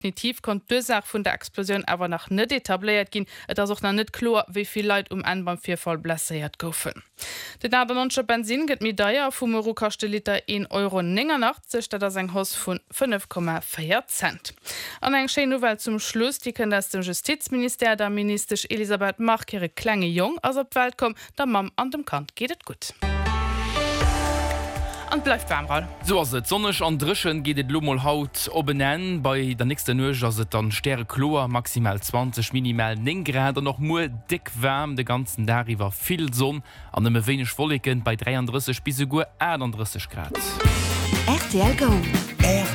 Definitiv kon d'Ursach vun der Explosion awer nach net etabliert gin, et as auch noch net klar, wieviel Leiit en beim Vierfall blessiert goufen. Den Adernonsche Benzin gëtt mi deier vum Euro kachte Liter 1,89 €, dat ass eng Hoss vun 5,4 Cent. An eng Schei Novel zum Schluss, die kën ass dem Justizminister der Minister Elisabeth Mark ihre klenge Jung ass op Welt kom, der Mam an dem Kant geht et gut. Und bleibt warm. So ist es. Sonnig an Drischen geht es Lummel haut oben an. Bei der nächsten Nacht ist es dann Sterne klar, maximal 20, minimal 9 Grad. Und noch nur dick warm. Den ganzen Tag war viel Sonne. Und immer wenig Wolken bei 33 bis sogar 31 Grad. RTL Go.